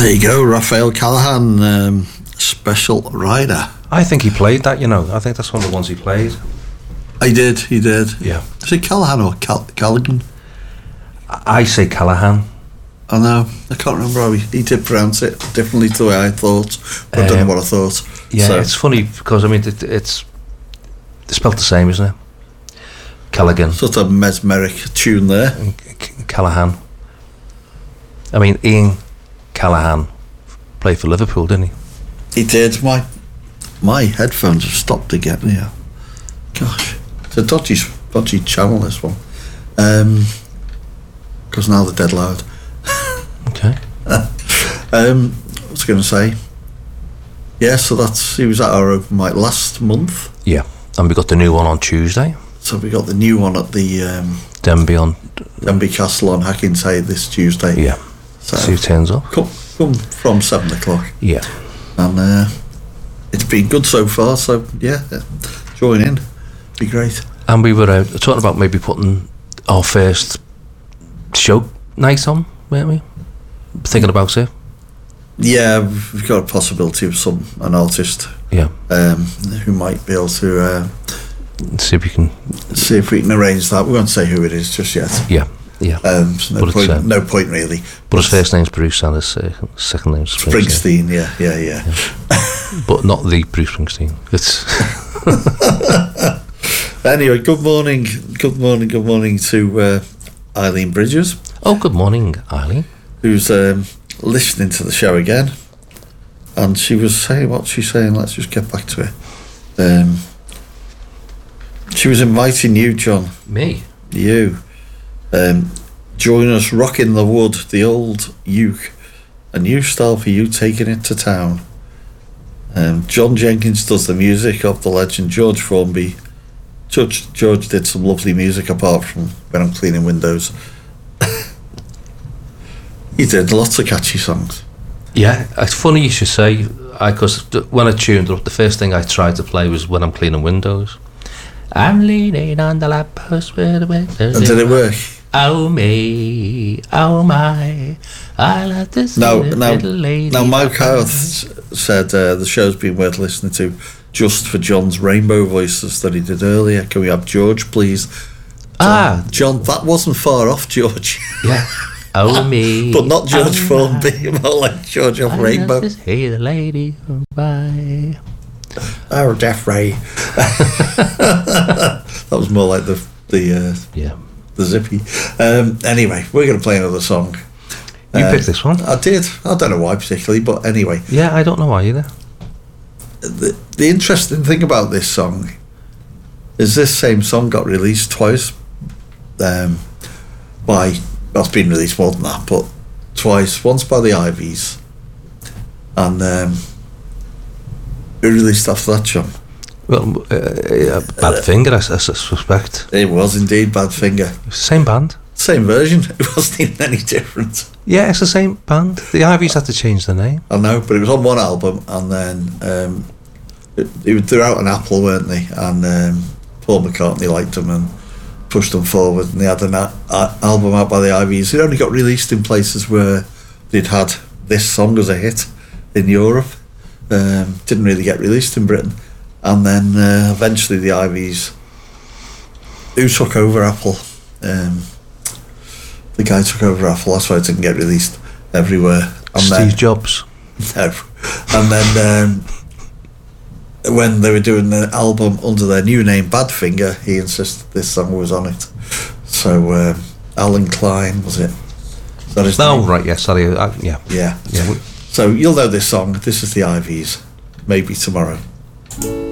There you go, Raphael Callaghan, Special Rider. I think he played that, you know. I think that's one of the ones he played. He did. Yeah. Is it Callaghan or Callaghan? I say Callaghan. I know. I can't remember how he did pronounce it differently to the way I thought. But I don't know what I thought. Yeah, so. It's funny because, I mean, it's spelled the same, isn't it? Callaghan. Sort of mesmeric tune there. Callaghan. I mean, Ian Callaghan played for Liverpool, didn't he? He did. My headphones have stopped again. Yeah. Gosh, it's a dodgy channel, this one. Because now they're dead loud. Okay. What was I going to say? Yeah, so he was at our open mic last month. Yeah, and we got the new one on Tuesday. So we got the new one at the Denby Castle on Hackinside this Tuesday. Yeah. So see who turns up. Come from 7 o'clock. Yeah. And it's been good so far. So yeah, join in. Be great. And we were talking about maybe putting our first show night on, weren't we? Thinking about it. Yeah, we've got a possibility of an artist. Yeah. Who might be able to see if we can arrange that. We won't say who it is just yet. Yeah. Yeah. No point really. But his first name's Bruce and his second name's Springsteen. Yeah. But not the Bruce Springsteen. It's anyway. Good morning to Eileen Bridges. Oh, good morning, Eileen. Who's listening to the show again, and she was saying what she's saying. Let's just get back to it. She was inviting you, John. Me? You. Join us rocking the wood, the old uke, a new style for you taking it to town. John Jenkins does the music of the legend George Formby. George did some lovely music apart from When I'm Cleaning Windows. He did lots of catchy songs. Yeah, it's funny you should say, because when I tuned up, the first thing I tried to play was When I'm Cleaning Windows. I'm leaning on the lamppost where the windows. And did it work? Oh me, oh my, I love this little lady. Now Mike Howarth said the show's been worth listening to just for John's rainbow voices that he did earlier. Can we have George, please? John, that wasn't far off, George. Yeah. Oh me, but not George Formby, more like George of Rainbow. Hey, the lady, bye. Oh, Death Ray. That was more like the Zippy. Anyway, we're going to play another song. You picked this one. I did. I don't know why particularly, but anyway. Yeah, I don't know why either. The interesting thing about this song is this same song got released twice by. Well, it's been released more than that, but twice. Once by the Ivies, and who released after that, John? Well, Badfinger, I suspect. It was indeed Badfinger. Same band. Same version. It wasn't even any different. Yeah, it's the same band. The Ivies had to change the name. I know, but it was on one album, and then they were out on Apple, weren't they? And Paul McCartney liked them and pushed them forward, and they had an album out by the Ivies. It only got released in places where they'd had this song as a hit in Europe. Didn't really get released in Britain, and then eventually the Ivies, who took over Apple, the guy took over Apple. That's why it didn't get released everywhere. And Steve Jobs. No, and then when they were doing the album under their new name Badfinger, he insisted this song was on it. So Alan Klein, was it? Is that his name? Right, yeah, sorry. Yeah. So you'll know this song. This is the Ivies. Maybe Tomorrow.